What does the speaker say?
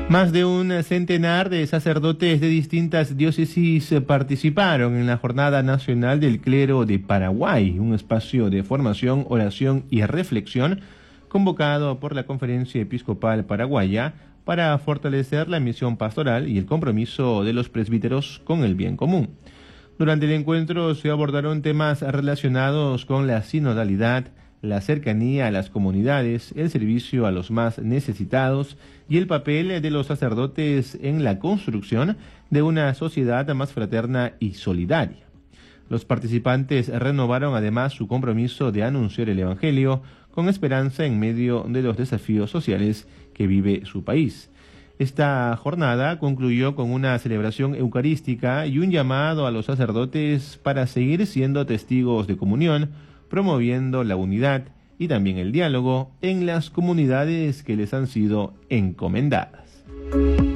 Más de un centenar de sacerdotes de distintas diócesis participaron en la Jornada Nacional del Clero de Paraguay, un espacio de formación, oración y reflexión convocado por la Conferencia Episcopal Paraguaya para fortalecer la misión pastoral y el compromiso de los presbíteros con el bien común. Durante el encuentro se abordaron temas relacionados con la sinodalidad, la cercanía a las comunidades, el servicio a los más necesitados y el papel de los sacerdotes en la construcción de una sociedad más fraterna y solidaria. Los participantes renovaron además su compromiso de anunciar el Evangelio con esperanza en medio de los desafíos sociales que vive su país. Esta jornada concluyó con una celebración eucarística y un llamado a los sacerdotes para seguir siendo testigos de comunión, promoviendo la unidad y también el diálogo en las comunidades que les han sido encomendadas.